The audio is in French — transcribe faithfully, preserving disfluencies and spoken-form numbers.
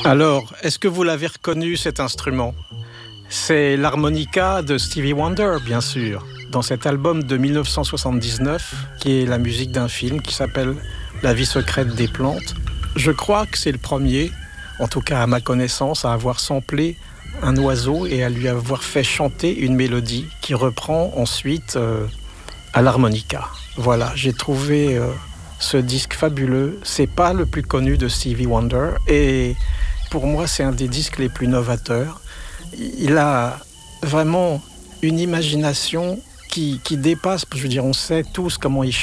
Alors, est-ce que vous l'avez reconnu cet instrument? C'est l'harmonica de Stevie Wonder, bien sûr, dans cet album de mille neuf cent soixante-dix-neuf, qui est la musique d'un film qui s'appelle La vie secrète des plantes. Je crois que c'est le premier, en tout cas à ma connaissance, à avoir samplé un oiseau et à lui avoir fait chanter une mélodie qui reprend ensuite euh, à l'harmonica. Voilà, j'ai trouvé euh, ce disque fabuleux. C'est pas le plus connu de Stevie Wonder et pour moi, c'est un des disques les plus novateurs. Il a vraiment une imagination qui, qui dépasse, je veux dire, on sait tous comment il